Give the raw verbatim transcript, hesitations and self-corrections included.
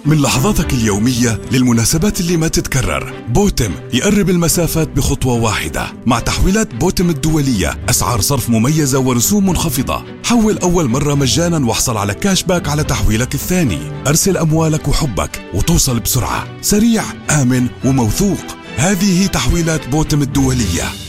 من لحظاتك اليومية للمناسبات اللي ما تتكرر، بوتم يقرب المسافات بخطوة واحدة. مع تحويلات بوتم الدولية أسعار صرف مميزة ورسوم منخفضة. حول أول مرة مجانا واحصل على كاش باك على تحويلك الثاني. أرسل أموالك وحبك وتوصل بسرعة، سريع، آمن وموثوق. هذه هي تحويلات بوتم الدولية.